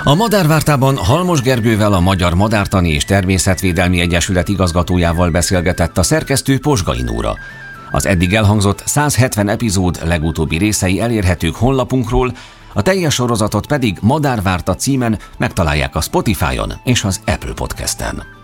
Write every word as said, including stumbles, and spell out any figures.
A Madárvártában Halmos Gergővel, a Magyar Madártani és Természetvédelmi Egyesület igazgatójával beszélgetett a szerkesztő Posgai Nóra. Az eddig elhangzott száz hetven epizód legutóbbi részei elérhetők honlapunkról, a teljes sorozatot pedig Madárvárta címen megtalálják a Spotify-on és az Apple Podcast-en.